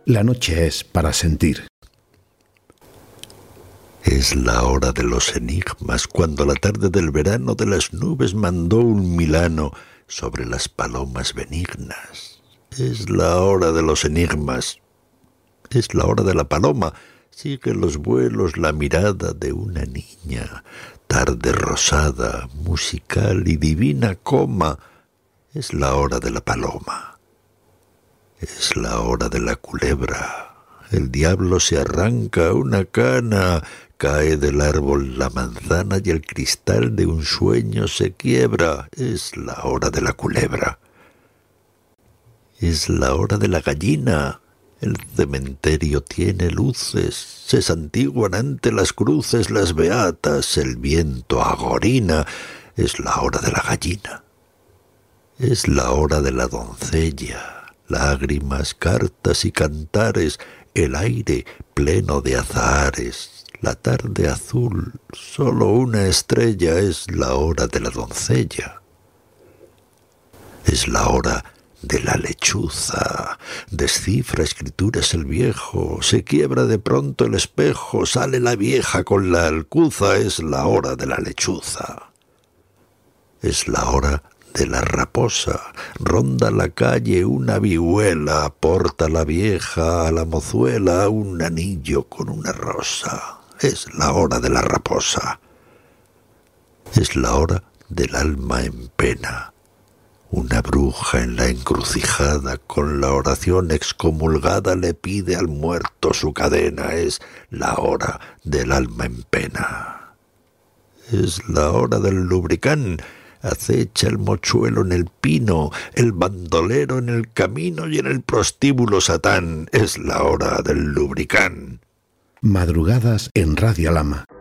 La noche es para sentir. Es la hora de los enigmas, cuando la tarde del verano de las nubes mandó un Milano sobre las palomas benignas. Es la hora de los enigmas. Es la hora de la paloma. Sigue los vuelos la mirada de una niña. Tarde rosada, musical y divina coma. Es la hora de la paloma. Es la hora de la culebra. El diablo se arranca una cana. Cae del árbol la manzana y el cristal de un sueño se quiebra. Es la hora de la culebra. Es la hora de la gallina. El cementerio tiene luces. Se santiguan ante las cruces las beatas. El viento agorina. Es la hora de la gallina. Es la hora de la doncella. Lágrimas, cartas y cantares. El aire pleno de azahares. La tarde azul, solo una estrella. Es la hora de la doncella. Es la hora de la lechuza. Descifra escrituras el viejo. Se quiebra de pronto el espejo. Sale la vieja con la alcuza. Es la hora de la lechuza. Es la hora de la raposa. Ronda la calle una vihuela. Aporta la vieja a la mozuela un anillo con una rosa. Es la hora de la raposa. Es la hora del alma en pena. Una bruja en la encrucijada con la oración excomulgada le pide al muerto su cadena. Es la hora del alma en pena. Es la hora del lubricán. Acecha el mochuelo en el pino, el bandolero en el camino y en el prostíbulo Satán. Es la hora del lubricán. Madrugadas en Radio Lama.